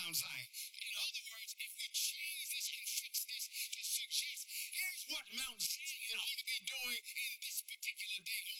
Mount Zion. In other words, if we change this and fix this to suggest, here's what Mount Zion ought to be doing in this particular day